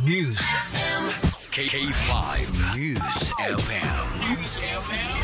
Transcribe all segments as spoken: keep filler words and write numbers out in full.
News K five News F M. News F M.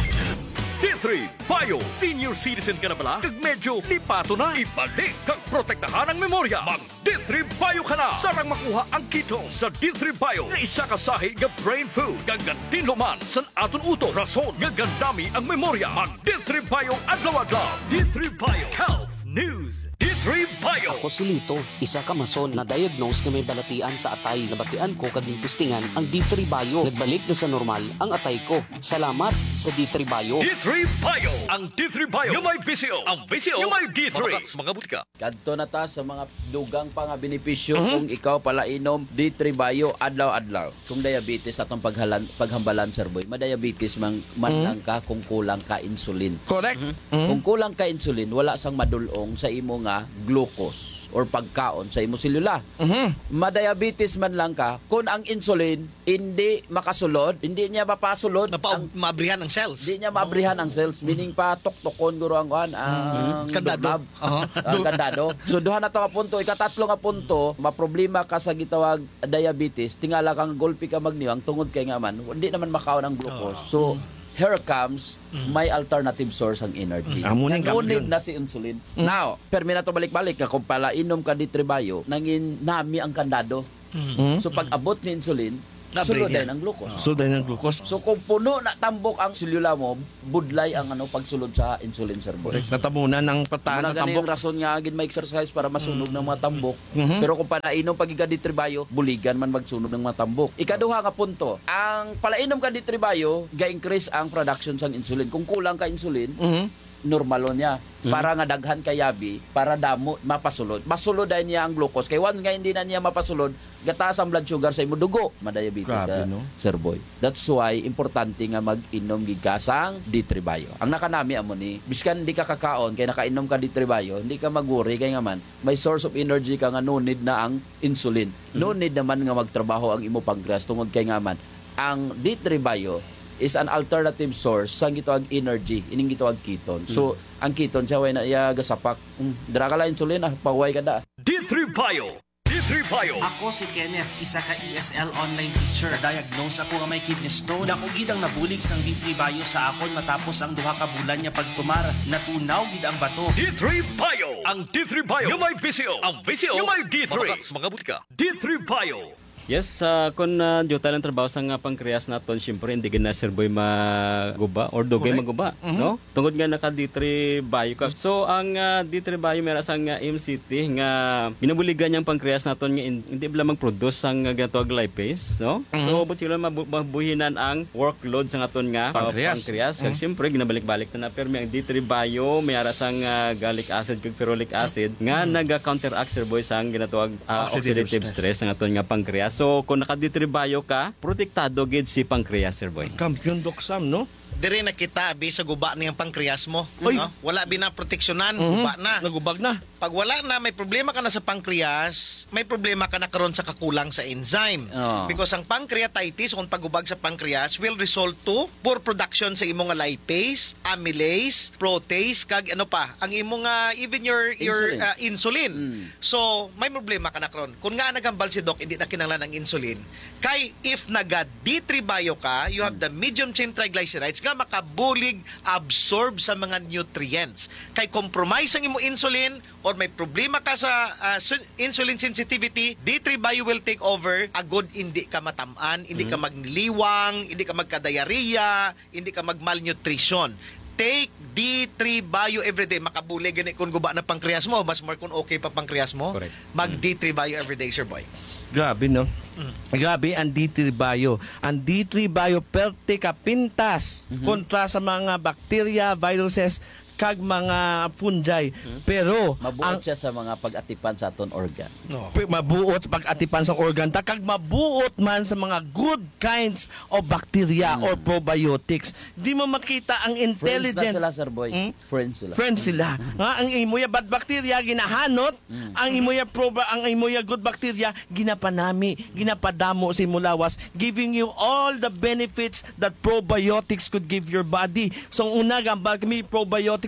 D three Bio. Senior citizen ka na pala? Kag medyo di pato na. Ibalik kag protektahan ang memorya. Mag D three Bio ka na. Sarang makuha ang ketone sa D three Bio. Nga isa ka sahi nga brain food. Gagantin luman san aton uto. Rason nga gandami ang memorya. Mag D three Bio adlaw-adlaw. D three Bio Health News. D three Bio. Ako si Lito, isa ka mason na diagnose na may balatian sa atay. Nabatian ko kading testingan ang D three Bio. Nagbalik na sa normal ang atay ko. Salamat sa D three Bio. D three Bio. Ang D three Bio yung may V C O. Ang V C O yung may D three. Mga, mga butika. Kadto na ta sa mga dugang pa nga benepisyo uh-huh. kung ikaw pala inom D three Bio adlaw-adlaw. Kung diabetes atong paghalan paghambalan sir boy, madiabetes man man uh-huh. lang ka kung kulang ka insulin. Correct. Uh-huh. Uh-huh. Kung kulang ka insulin, wala sang madulong sa imo nga glucose or pagkaon sa imo selula. Uh-huh. Madiabetes man lang ka, kung ang insulin hindi makasulod, hindi niya mapasulod, Mapa- ang, maabrihan ang cells. hindi niya maabrihan ang cells, meaning pa tok-tokon guro ang kuan ang Kandado. Uh-huh. Ang kandado. So duha na to nga punto, ikatatlo nga punto, maproblema ka sa gitawag diabetes, tingala kang gulpi ka magniwang tungod kay nga man, hindi naman makaon ang glucose. So here comes may alternative source ang energy. Amunin ka Ngunit na si insulin. Mm. Now, permi na to balik-balik ka kung pala inom ka D three Bio, nangin nami ang kandado. Mm. So pag abot ni insulin, sulod din ang glucose. So dahil ng glucose. So kung puno na tambok ang selula mo, budlay ang ano pagsulod sa insulin sir boy. Natabunan ng pataan Muna ng gani tambok. yung rason nga agin ma-exercise para masunog ng mga tambok. Mhm. Pero kung palainom pag ika D three Bio, buligan man magsunog ng mga tambok. Ikaduha nga punto, ang palainom ka D three Bio, ga-increase ang production sang insulin. Kung kulang ka insulin, Mhm. normalo niya. Para nga daghan kayabi, para damo mapasulod. Masulod ay niya ang glucose. Kay once nga hindi na niya mapasulod, gataas ang blood sugar sa imo dugo. Madiabetes Grabe, sa no? sir boy. That's why importante nga mag-inom gigasang D three Bio. Ang nakanami amo ni, biskan hindi ka kakaon kay nakainom ka D three Bio, hindi ka magworry kay nga man may source of energy ka nga no need na ang insulin. No need naman nga magtrabaho ang imo pancreas tungod kay nga man ang D three Bio is an alternative source sa gitawag energy, ining gitawag ketone. So, mm. ang ketone siya way na iya gasapak. Mm, dira ka la insulin ah, paway ka da. D three Bio. D three Bio. Ako si Kenneth, isa ka E S L online teacher. Diagnose ako nga may kidney stone. Dako gid ang nabulig sang D three Bio sa akon matapos ang duha ka bulan niya pagtumar. Natunaw gid ang bato. D three Bio. Ang D three Bio yung may V C O. Ang V C O yung may D three. Mga, mga butika. D three Bio. Yes, uh, kung uh, diyo talang trabaho sa nga pancreas naton, syempre hindi gina sir boy maguba or dugay maguba, mm-hmm. no? Tungod nga naka D three Bio ka. So ang uh, D three Bio meron sang uh, M C T nga ginabuligan yang pancreas naton nga in, hindi bala mag-produce sang uh, gatawag lipase, no? Mm-hmm. So but sila mabu- mabuhinan ang workload sa aton nga pancreas. Uh, pancreas. Mm-hmm. Kag syempre ginabalik-balik na na permi ang D three Bio may ara sang uh, gallic acid kag ferulic acid nga mm-hmm. naga-counteract sir boy sang ginatawag uh, oxidative, oxidative stress sa aton nga pancreas. So, kung naka-D three Bio ka, protektado gid si pancreas, sir boy. Kampiyon doksam, no? Dire na kita abi sa guba niyang pancreas mo, Oy. no? Wala binaproteksyonan, Mhm. guba na. Nagubag na. Pag wala na, may problema ka na sa pancreas, may problema ka na karon sa kakulang sa enzyme. Oh. Because ang pancreatitis, kung pagubag sa pancreas, will result to poor production sa imong nga lipase, amylase, protease, kag ano pa, ang imong nga, even your your Insulin. uh, insulin. Mm. So, may problema ka na karon. Kung nga nagambal si Doc, hindi na kinanglan ang insulin. Kay, if naga D three Bio ka, you have the medium chain triglycerides nga makabulig absorb sa mga nutrients. Kay compromise ang imong insulin or may problema ka sa uh, su- insulin sensitivity, D three Bio will take over. Agod hindi ka matamaan, hindi ka magniliwang, hindi ka magka-diarrhea, hindi ka mag-malnutrition. Take D three Bio everyday. Makabulig gani kung guba na pancreas mo, mas more kung okay pa pancreas mo. Correct. Mag D three Bio everyday, sir boy. Grabe, no? Grabe ang D three Bio. Ang D three Bio pertica pintas kontra sa mga bacteria, viruses, kag mga fungi. Pero Mabuot ang siya sa mga pag-atipan sa aton organ. p- mabuot sa pag-atipan sa organ ta kag mabuot man sa mga good kinds of bacteria or probiotics. Di mo makita ang Friends na intelligence. sila sir boy. Mm? Friends sila. Friends sila. Nga ang imuya bad bacteria ginahanot, ang imuya proba ang imuya good bacteria ginapanami, ginapadamo sa imulawas, giving you all the benefits that probiotics could give your body. So una gambal kami probiotics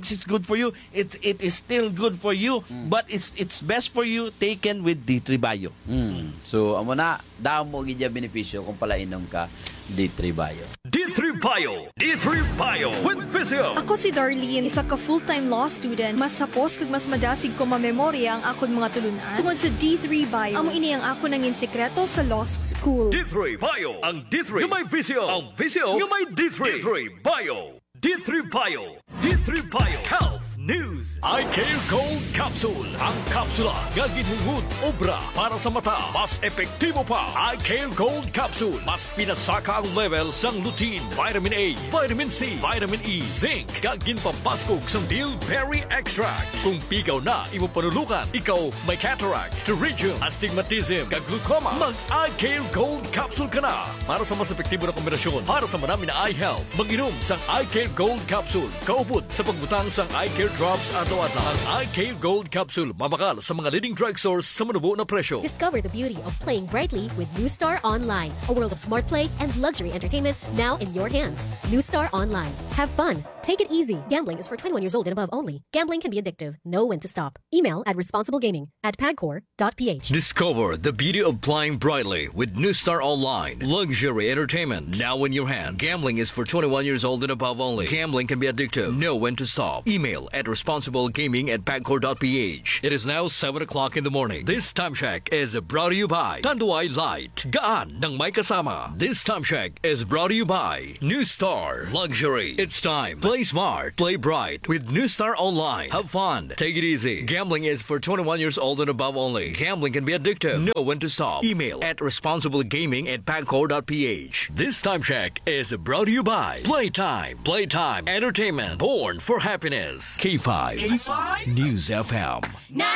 thinks it's good for you, it it is still good for you, but it's it's best for you taken with D three Bio. Mm. So, amo na, daw mo gidya benepisyo kung pala inom ka D three Bio. D three Bio. D three Bio with Visio. Ako si Darlene, isa ka full-time law student. Mas sapos kag mas madasig ko mamemorya ang akon mga tulunan. Tungod sa D three Bio, amo ini ang ako nangin sekreto sa law school. D three Bio. Ang D three yung may Visio. Ang Visio yung may D three. D three Bio. D three Bio. D three Bio. Health News. iCare Gold Capsule. Ang kapsula nga ginhungod obra para sa mata. Mas epektibo pa. iCare Gold Capsule. Mas pinasaka ang level sang lutein, vitamin A, vitamin C, vitamin E, zinc. Gagin papaskog sang bilberry extract. Kung pigaw na imo panulukan, ikaw may cataract, pterygium, astigmatism, kag glaucoma, mag iCare Gold Capsule ka na. Para sa mas epektibo na kombinasyon para sa marami na eye health, mag-inom sang iCare Gold Capsule. Kaupod sa pagbutang sang iCare Drops adlaw-adlaw. Ang iCare Gold Capsule mabakal sa mga leading drugstores sa manubo na presyo. Discover the beauty of playing brightly with New Star Online, a world of smart play and luxury entertainment now in your hands. New Star Online. Have fun. Take it easy. Gambling is for twenty-one years old and above only. Gambling can be addictive. Know when to stop. Email at responsiblegaming at pagcor dot p h. Discover the beauty of playing brightly with New Star Online. Luxury entertainment now in your hands. Gambling is for twenty-one years old and above only. Gambling can be addictive. Know when to stop. Email at responsiblegaming at pagcor dot p h. It is now seven o'clock in the morning. This time check is brought to you by Tanduay Light. Gaan ng may kasama. This time check is brought to you by New Star Luxury. It's time. Play smart. Play bright with New Star Online. Have fun. Take it easy. Gambling is for twenty-one years old and above only. Gambling can be addictive. Know when to stop. Email at responsiblegaming at pagcor dot p h. This time check is brought to you by Playtime. Playtime Entertainment. Born for happiness. K five. K five. News F M.